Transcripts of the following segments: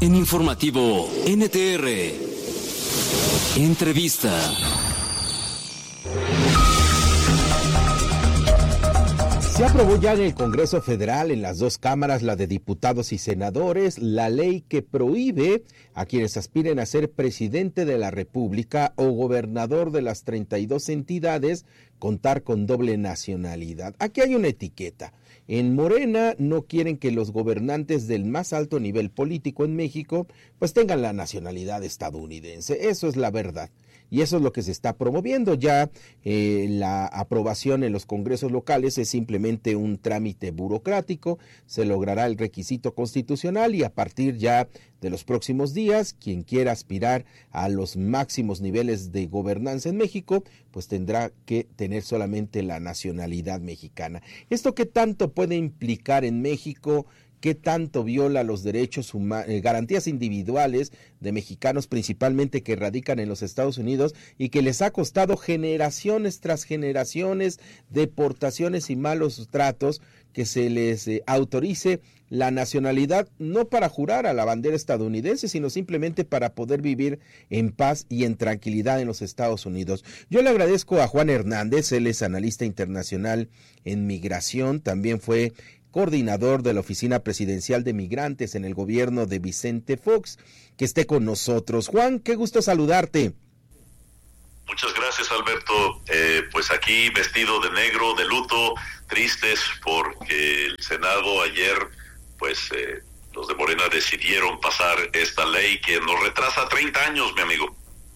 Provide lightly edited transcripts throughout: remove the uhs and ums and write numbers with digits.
En Informativo NTR. Entrevista. Se aprobó ya en el Congreso Federal, en las dos cámaras, la de diputados y senadores, la ley que prohíbe a quienes aspiren a ser presidente de la República o gobernador de las 32 entidades contar con doble nacionalidad. Aquí hay una etiqueta. En Morena no quieren que los gobernantes del más alto nivel político en México pues tengan la nacionalidad estadounidense. Eso es la verdad. Y eso es lo que se está promoviendo ya. La aprobación en los congresos locales es simplemente un trámite burocrático, se logrará el requisito constitucional y a partir ya de los próximos días, quien quiera aspirar a los máximos niveles de gobernanza en México, pues tendrá que tener solamente la nacionalidad mexicana. ¿Esto qué tanto puede implicar en México? ¿Qué tanto viola los derechos humanos, garantías individuales de mexicanos principalmente que radican en los Estados Unidos y que les ha costado generaciones tras generaciones, deportaciones y malos tratos, que se les autorice la nacionalidad no para jurar a la bandera estadounidense, sino simplemente para poder vivir en paz y en tranquilidad en los Estados Unidos? Yo le agradezco a Juan Hernández, él es analista internacional en migración, también fue coordinador de la Oficina Presidencial de Migrantes en el gobierno de Vicente Fox, que esté con nosotros. Juan, qué gusto saludarte. Muchas gracias, Alberto. Pues aquí vestido de negro, de luto, tristes porque el Senado ayer, los de Morena decidieron pasar esta ley que nos retrasa 30 años, mi amigo.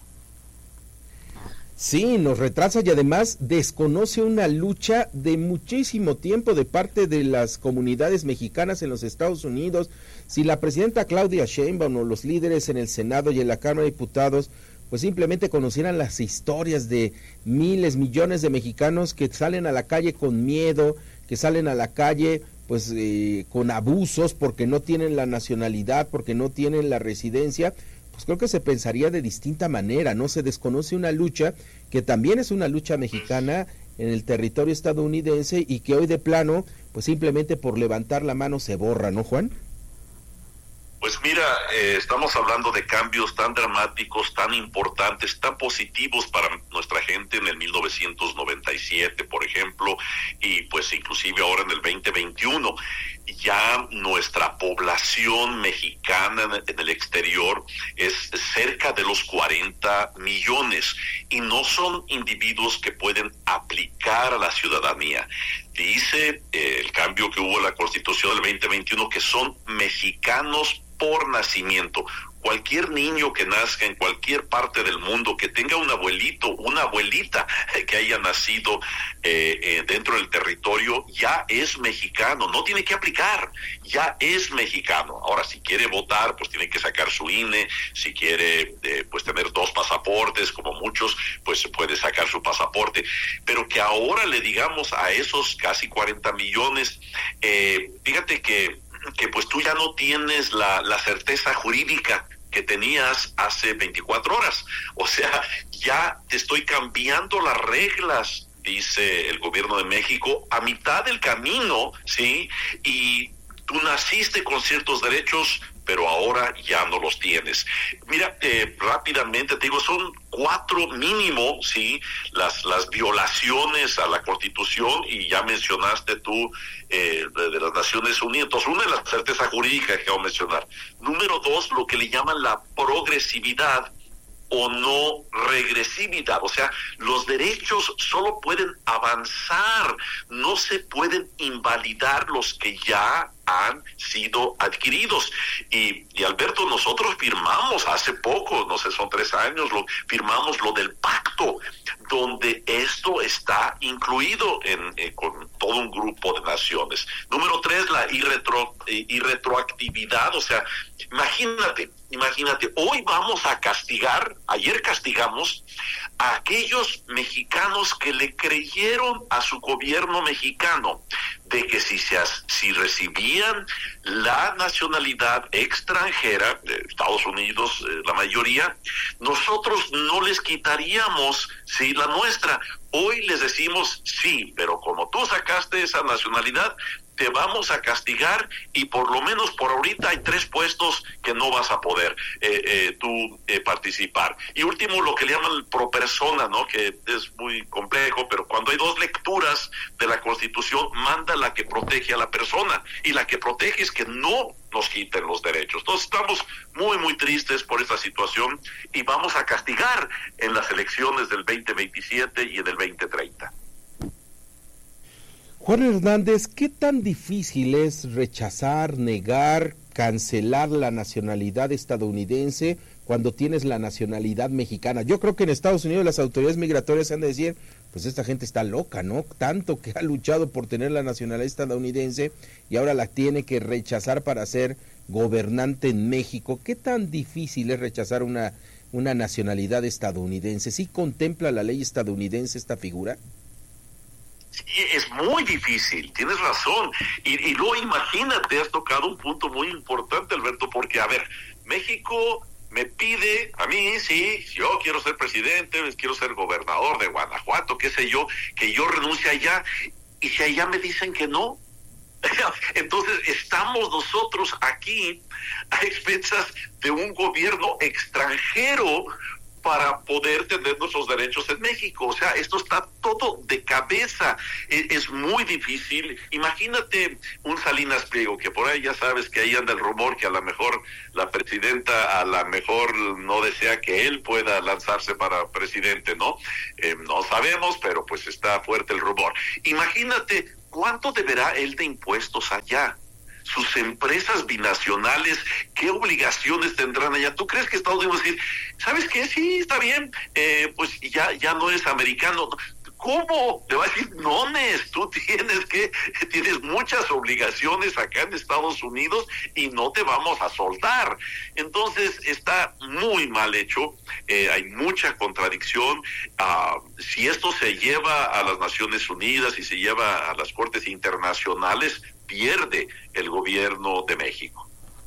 Sí, nos retrasa y además desconoce una lucha de muchísimo tiempo de parte de las comunidades mexicanas en los Estados Unidos. Si la presidenta Claudia Sheinbaum o los líderes en el Senado y en la Cámara de Diputados pues simplemente conocieran las historias de miles, millones de mexicanos que salen a la calle con miedo, que salen a la calle con abusos porque no tienen la nacionalidad, porque no tienen la residencia, pues creo que se pensaría de distinta manera, ¿no? Se desconoce una lucha que también es una lucha mexicana en el territorio estadounidense y que hoy de plano, pues simplemente por levantar la mano se borra, ¿no, Juan? Pues mira, estamos hablando de cambios tan dramáticos, tan importantes, tan positivos para nuestra gente en el 1997, por ejemplo, y pues inclusive ahora en el 2021. Ya nuestra población mexicana en el exterior es cerca de los 40 millones y no son individuos que pueden aplicar a la ciudadanía. Dice el cambio que hubo en la Constitución del 2021 que son mexicanos por nacimiento. Cualquier niño que nazca en cualquier parte del mundo, que tenga un abuelito, una abuelita que haya nacido dentro del territorio, ya es mexicano, no tiene que aplicar, ya es mexicano. Ahora, si quiere votar, pues tiene que sacar su INE, si quiere tener 2 pasaportes, como muchos, pues puede sacar su pasaporte. Pero que ahora le digamos a esos casi 40 millones, fíjate que pues tú ya no tienes la certeza jurídica que tenías hace 24 horas. O sea, ya te estoy cambiando las reglas, dice el gobierno de México, a mitad del camino, ¿sí? Y tú naciste con ciertos derechos, pero ahora ya no los tienes. Mira, rápidamente te digo, son 4 mínimo, sí, las violaciones a la Constitución, y ya mencionaste tú de las Naciones Unidas. Entonces, una es la certeza jurídica que acabo de mencionar. Número 2, lo que le llaman la progresividad o no regresividad, o sea, los derechos solo pueden avanzar, no se pueden invalidar los que ya han sido adquiridos. Y Alberto, nosotros firmamos hace poco, no sé, son 3 años, firmamos lo del pacto, donde esto está incluido con todo un grupo de naciones. Número 3, la irretroactividad, o sea, imagínate, hoy vamos a castigar, ayer castigamos a aquellos mexicanos que le creyeron a su gobierno mexicano de que si recibían la nacionalidad extranjera, de Estados Unidos, la mayoría, nosotros no les quitaríamos, sí, la nuestra. Hoy les decimos, sí, pero como tú sacaste esa nacionalidad, te vamos a castigar y por lo menos por ahorita hay 3 puestos que no vas a poder tú participar. Y último, lo que le llaman pro persona, ¿no? Que es muy complejo, pero cuando hay 2 lecturas de la Constitución, manda la que protege a la persona, y la que protege es que no nos quiten los derechos. Entonces estamos muy, muy tristes por esta situación y vamos a castigar en las elecciones del 2027 y en el 2030. Juan Hernández, ¿qué tan difícil es rechazar, negar, cancelar la nacionalidad estadounidense cuando tienes la nacionalidad mexicana? Yo creo que en Estados Unidos las autoridades migratorias han de decir, pues esta gente está loca, ¿no? Tanto que ha luchado por tener la nacionalidad estadounidense y ahora la tiene que rechazar para ser gobernante en México. ¿Qué tan difícil es rechazar una nacionalidad estadounidense? ¿Sí contempla la ley estadounidense esta figura? Sí, es muy difícil, tienes razón. Y luego imagínate, has tocado un punto muy importante, Alberto, porque, a ver, México me pide, a mí, sí, yo quiero ser presidente, quiero ser gobernador de Guanajuato, qué sé yo, que yo renuncie allá, y si allá me dicen que no, entonces estamos nosotros aquí a expensas de un gobierno extranjero para poder tener nuestros derechos en México. O sea, esto está todo de cabeza. Es muy difícil. Imagínate un Salinas Pliego, que por ahí ya sabes que ahí anda el rumor que a lo mejor la presidenta a lo mejor no desea que él pueda lanzarse para presidente, ¿no? No sabemos, pero pues está fuerte el rumor. Imagínate cuánto deberá él de impuestos allá. Sus empresas binacionales, ¿qué obligaciones tendrán allá? ¿Tú crees que Estados Unidos va a decir, ¿sabes qué? Sí, está bien, pues ya no es americano? ¿Cómo? Le va a decir, no, tú tienes muchas obligaciones acá en Estados Unidos y no te vamos a soltar. Entonces está muy mal hecho, hay mucha contradicción. Si esto se lleva a las Naciones Unidas y se lleva a las Cortes Internacionales, pierde el gobierno de México.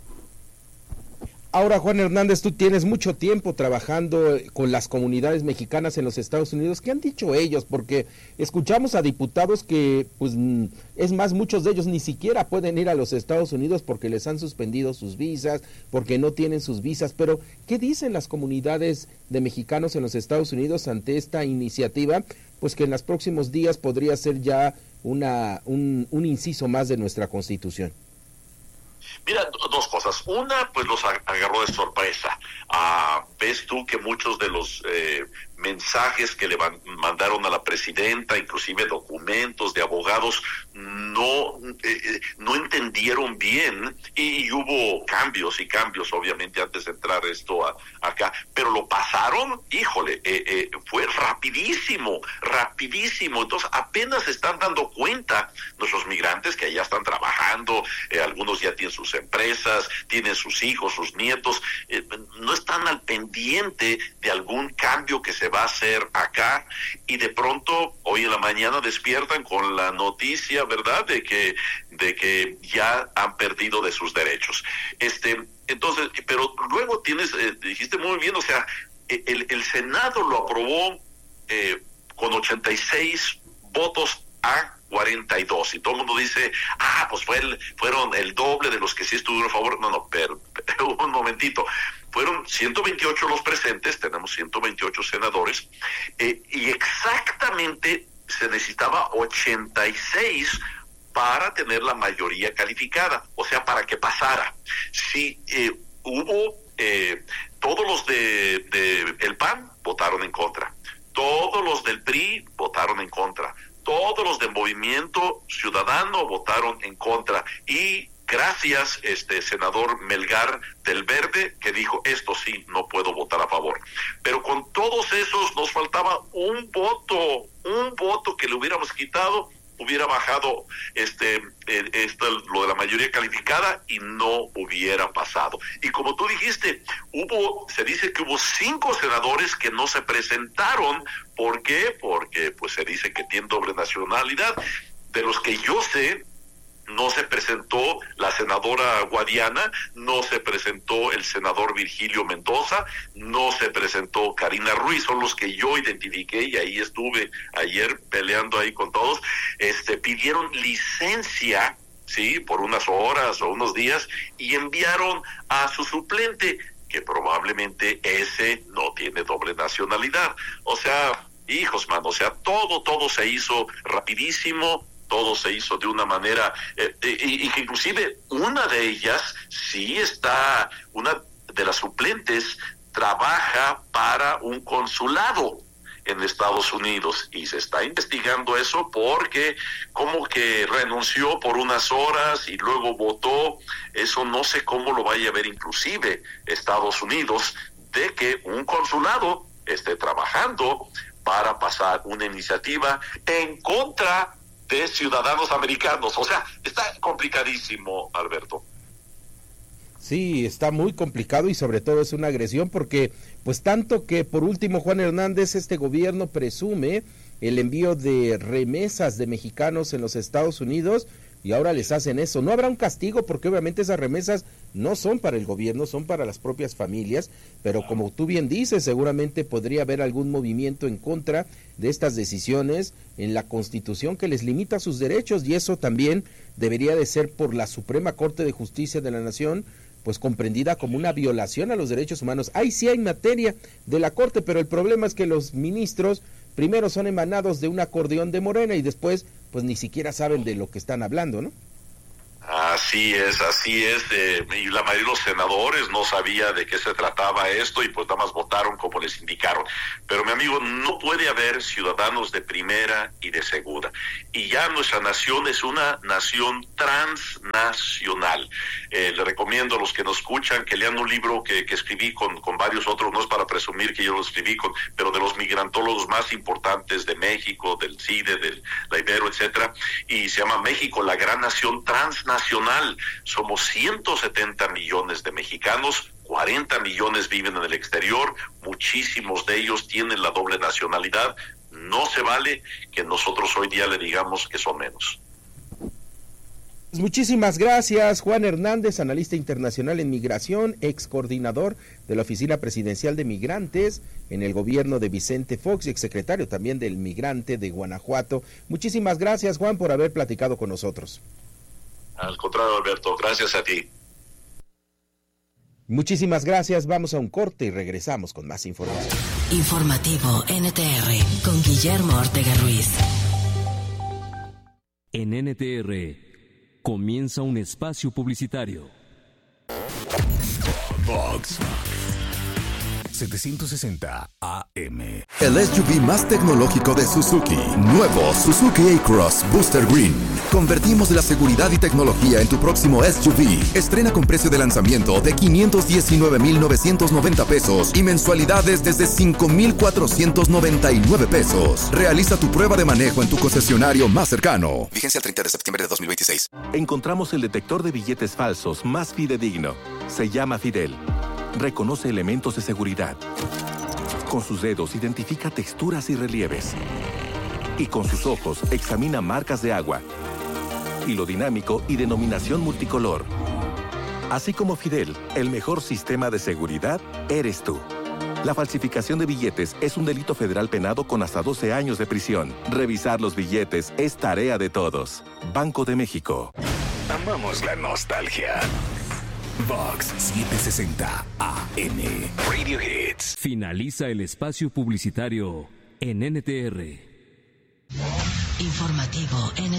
Ahora, Juan Hernández, tú tienes mucho tiempo trabajando con las comunidades mexicanas en los Estados Unidos. ¿Qué han dicho ellos? Porque escuchamos a diputados que, pues, es más, muchos de ellos ni siquiera pueden ir a los Estados Unidos porque les han suspendido sus visas, porque no tienen sus visas. Pero, ¿qué dicen las comunidades de mexicanos en los Estados Unidos ante esta iniciativa? Pues que en los próximos días podría ser ya un inciso más de nuestra Constitución. Mira, 2 cosas. Una, pues los agarró de sorpresa. Ves tú que muchos de los mensajes que le mandaron a la presidenta, inclusive documentos de abogados, no entendieron bien, y hubo cambios, obviamente, antes de entrar esto acá, pero lo pasaron, híjole, fue rapidísimo, entonces apenas se están dando cuenta nuestros migrantes que allá están trabajando, algunos ya tienen sus empresas, tienen sus hijos, sus nietos, no están al pendiente de algún cambio que se va a hacer acá, y de pronto hoy en la mañana despiertan con la noticia, ¿verdad?, de que ya han perdido de sus derechos. Entonces, pero luego dijiste muy bien, o sea, el Senado lo aprobó con 86 votos a 42, y todo el mundo dice, pues fueron el doble de los que sí estuvieron a favor. No, pero un momentito, fueron 128 los presentes, tenemos 128 senadores, y exactamente se necesitaba 86 para tener la mayoría calificada, o sea, para que pasara. Si hubo, todos los de el PAN votaron en contra, todos los del PRI votaron en contra, todos los del Movimiento Ciudadano votaron en contra, y gracias, senador Melgar del Verde, que dijo, esto sí, no puedo votar a favor. Pero con todos esos nos faltaba un voto que le hubiéramos quitado, hubiera bajado lo de la mayoría calificada y no hubiera pasado. Y como tú dijiste, se dice que hubo 5 senadores que no se presentaron. ¿Por qué? Porque pues se dice que tienen doble nacionalidad. De los que yo sé, no se presentó la senadora Guadiana, no se presentó el senador Virgilio Mendoza, no se presentó Karina Ruiz, son los que yo identifiqué, y ahí estuve ayer peleando ahí con todos. Pidieron licencia sí, por unas horas o unos días, y enviaron a su suplente, que probablemente ese no tiene doble nacionalidad. O sea, hijos, mano, o sea, todo se hizo rapidísimo, todo se hizo de una manera, y que inclusive una de ellas una de las suplentes trabaja para un consulado en Estados Unidos, y se está investigando eso porque como que renunció por unas horas y luego votó. Eso no sé cómo lo vaya a ver inclusive Estados Unidos, de que un consulado esté trabajando para pasar una iniciativa en contra de ciudadanos americanos. O sea, está complicadísimo, Alberto. Sí, está muy complicado, y sobre todo es una agresión porque, pues tanto que por último, Juan Hernández, este gobierno presume el envío de remesas de mexicanos en los Estados Unidos, y ahora les hacen eso. No habrá un castigo porque obviamente esas remesas no son para el gobierno, son para las propias familias, pero como tú bien dices, seguramente podría haber algún movimiento en contra de estas decisiones en la Constitución que les limita sus derechos, y eso también debería de ser por la Suprema Corte de Justicia de la Nación, pues comprendida como una violación a los derechos humanos. Ahí sí hay materia de la Corte, pero el problema es que los ministros primero son emanados de un acordeón de Morena y después pues ni siquiera saben de lo que están hablando, ¿no? Así es, y la mayoría de los senadores no sabía de qué se trataba esto, y pues nada más votaron como les indicaron. Pero mi amigo, no puede haber ciudadanos de primera y de segunda, y ya nuestra nación es una nación transnacional. Le recomiendo a los que nos escuchan que lean un libro que escribí con varios otros, no es para presumir que yo lo escribí, pero de los migrantólogos más importantes de México, del CIDE, del la Ibero, etcétera, y se llama México, la gran nación transnacional. Somos 170 millones de mexicanos, 40 millones viven en el exterior, muchísimos de ellos tienen la doble nacionalidad. No se vale que nosotros hoy día le digamos que son menos. Muchísimas gracias, Juan Hernández, analista internacional en migración, ex coordinador de la Oficina Presidencial de Migrantes en el gobierno de Vicente Fox y exsecretario también del Migrante de Guanajuato. Muchísimas gracias, Juan, por haber platicado con nosotros. Al contrario, Alberto, gracias a ti. Muchísimas gracias, vamos a un corte y regresamos con más información. Informativo NTR con Guillermo Ortega Ruiz. En NTR comienza un espacio publicitario. Vox 760 AM. El SUV más tecnológico de Suzuki. Nuevo Suzuki A-Cross Booster Green. Convertimos la seguridad y tecnología en tu próximo SUV. Estrena con precio de lanzamiento de 519,990 pesos y mensualidades desde 5,499 pesos. Realiza tu prueba de manejo en tu concesionario más cercano. Vigencia el 30 de septiembre de 2026. Encontramos el detector de billetes falsos más fidedigno. Se llama Fidel. Reconoce elementos de seguridad. Con sus dedos identifica texturas y relieves. Y con sus ojos examina marcas de agua, hilo dinámico y denominación multicolor. Así como Fidel, el mejor sistema de seguridad eres tú. La falsificación de billetes es un delito federal penado con hasta 12 años de prisión. Revisar los billetes es tarea de todos. Banco de México. Amamos la nostalgia. Vox 760 AM. Radio Hits. Finaliza el espacio publicitario en NTR. Informativo NTR.